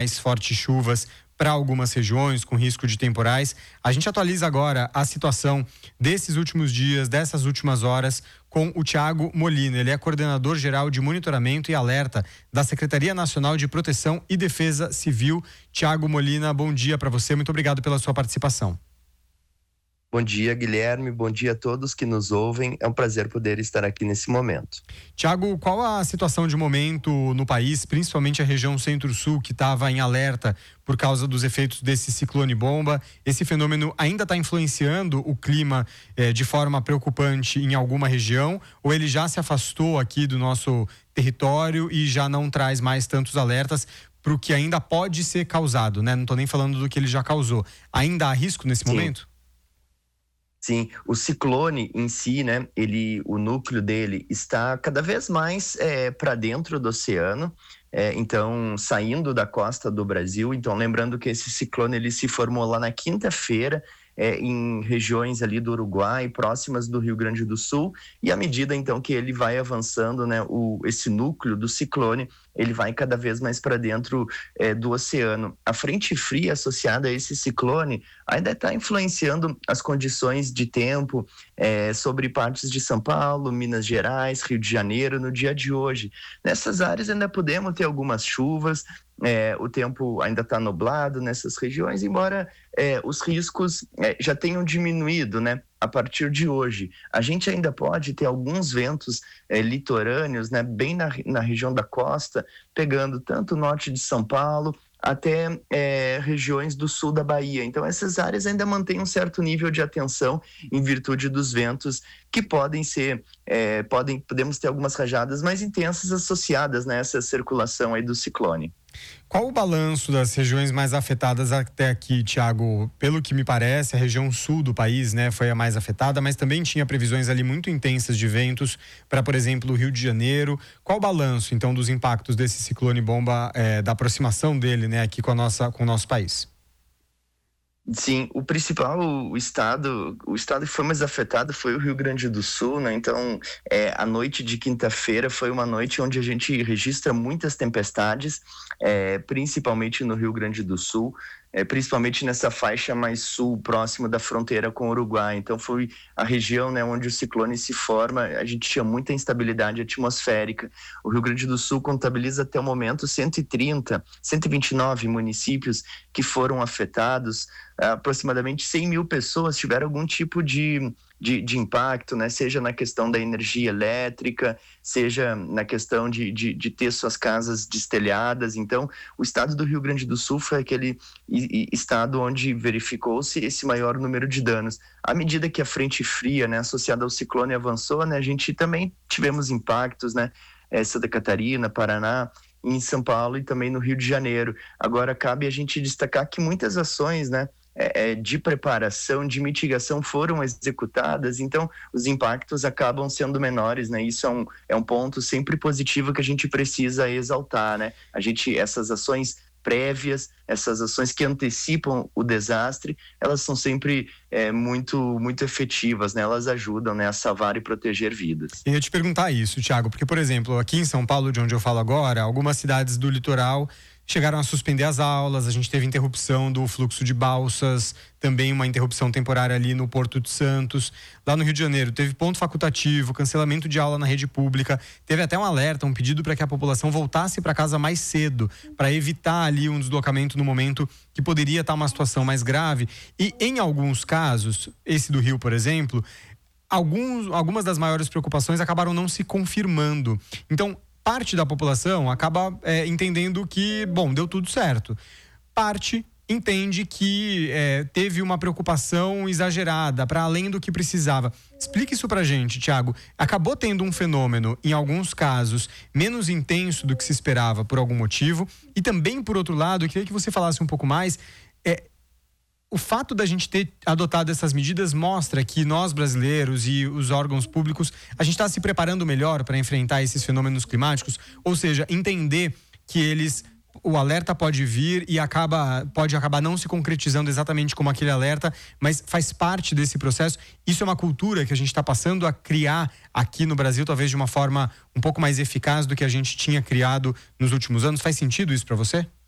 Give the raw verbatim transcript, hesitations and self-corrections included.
mais fortes chuvas para algumas regiões, com risco de temporais. A gente atualiza agora a situação desses últimos dias, dessas últimas horas, com o Thiago Molina. Ele é coordenador geral de monitoramento e alerta da Secretaria Nacional de Proteção e Defesa Civil. Thiago Molina, bom dia para você. Muito obrigado pela sua participação. Bom dia, Guilherme. Bom dia a todos que nos ouvem. É um prazer poder estar aqui nesse momento. Thiago, qual a situação de momento no país, principalmente a região centro-sul, que estava em alerta por causa dos efeitos desse ciclone bomba? Esse fenômeno ainda está influenciando o clima eh, de forma preocupante em alguma região, ou ele já se afastou aqui do nosso território e já não traz mais tantos alertas para o que ainda pode ser causado, né? Não estou nem falando do que ele já causou. Ainda há risco nesse Sim. momento? Sim, o ciclone em si, né, ele, o núcleo dele está cada vez mais é, para dentro do oceano, é, então saindo da costa do Brasil. Então lembrando que esse ciclone ele se formou lá na quinta-feira, é, em regiões ali do Uruguai, próximas do Rio Grande do Sul, e à medida então que ele vai avançando, né, o, esse núcleo do ciclone, ele vai cada vez mais para dentro é, do oceano. A frente fria associada a esse ciclone ainda está influenciando as condições de tempo é, sobre partes de São Paulo, Minas Gerais, Rio de Janeiro no dia de hoje. Nessas áreas ainda podemos ter algumas chuvas, é, o tempo ainda está nublado nessas regiões, embora é, os riscos é, já tenham diminuído, né? A partir de hoje, a gente ainda pode ter alguns ventos é, litorâneos, né, bem na, na região da costa, pegando tanto o norte de São Paulo até é, regiões do sul da Bahia. Então essas áreas ainda mantêm um certo nível de atenção em virtude dos ventos que podem ser, é, podem, podemos ter algumas rajadas mais intensas associadas nessa circulação aí do ciclone. Qual o balanço das regiões mais afetadas até aqui, Thiago? Pelo que me parece, a região sul do país, né, foi a mais afetada, mas também tinha previsões ali muito intensas de ventos para, por exemplo, o Rio de Janeiro. Qual o balanço, então, dos impactos desse ciclone bomba, é, da aproximação dele, né, aqui com a nossa, com o nosso país? Sim, o principal o estado, o estado que foi mais afetado foi o Rio Grande do Sul, né? Então, é, a noite de quinta-feira foi uma noite onde a gente registra muitas tempestades, é, principalmente no Rio Grande do Sul, é, principalmente nessa faixa mais sul, próximo da fronteira com o Uruguai. Então, foi a região, né, onde o ciclone se forma. A gente tinha muita instabilidade atmosférica. O Rio Grande do Sul contabiliza até o momento cento e trinta, cento e vinte e nove municípios que foram afetados. Aproximadamente cem mil pessoas tiveram algum tipo de, de, de impacto, né? Seja na questão da energia elétrica, seja na questão de, de, de ter suas casas destelhadas. Então, o estado do Rio Grande do Sul foi aquele estado onde verificou-se esse maior número de danos. À medida que a frente fria, né, associada ao ciclone avançou, né, a gente também tivemos impactos, né? É, Santa Catarina, Paraná, em São Paulo e também no Rio de Janeiro. Agora, cabe a gente destacar que muitas ações, né, é, de preparação, de mitigação foram executadas, então os impactos acabam sendo menores, né? Isso é um, é um ponto sempre positivo que a gente precisa exaltar, né? A gente, essas ações prévias, essas ações que antecipam o desastre, elas são sempre é, muito, muito efetivas, né? Elas ajudam, né, a salvar e proteger vidas. Eu ia te perguntar isso, Thiago, porque, por exemplo, aqui em São Paulo, de onde eu falo agora, algumas cidades do litoral chegaram a suspender as aulas, a gente teve interrupção do fluxo de balsas, também uma interrupção temporária ali no Porto de Santos. Lá no Rio de Janeiro teve ponto facultativo, cancelamento de aula na rede pública, teve até um alerta, um pedido para que a população voltasse para casa mais cedo, para evitar ali um deslocamento no momento que poderia estar uma situação mais grave. E em alguns casos, esse do Rio, por exemplo, alguns, algumas das maiores preocupações acabaram não se confirmando. Então, parte da população acaba é, entendendo que, bom, deu tudo certo. Parte entende que é, teve uma preocupação exagerada, para além do que precisava. Explique isso pra gente, Thiago. Acabou tendo um fenômeno, em alguns casos, menos intenso do que se esperava por algum motivo. E também, por outro lado, eu queria que você falasse um pouco mais. É, o fato da gente ter adotado essas medidas mostra que nós brasileiros e os órgãos públicos, a gente está se preparando melhor para enfrentar esses fenômenos climáticos, ou seja, entender que eles, o alerta pode vir e acaba, pode acabar não se concretizando exatamente como aquele alerta, mas faz parte desse processo. Isso é uma cultura que a gente está passando a criar aqui no Brasil, talvez de uma forma um pouco mais eficaz do que a gente tinha criado nos últimos anos. Faz sentido isso para você?